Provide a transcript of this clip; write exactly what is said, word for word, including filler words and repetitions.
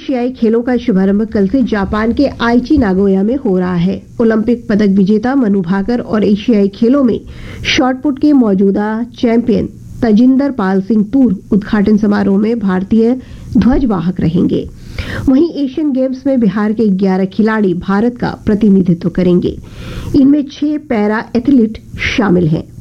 एशियाई खेलों का शुभारंभ कल से जापान के आइची नागोया में हो रहा है। ओलंपिक पदक विजेता मनु भाकर और एशियाई खेलों में शॉटपुट के मौजूदा चैंपियन तजिंदर पाल सिंह तूर उद्घाटन समारोह में भारतीय ध्वजवाहक रहेंगे। वहीं एशियन गेम्स में बिहार के ग्यारह खिलाड़ी भारत का प्रतिनिधित्व करेंगे। इनमें छह पैरा एथलीट शामिल हैं।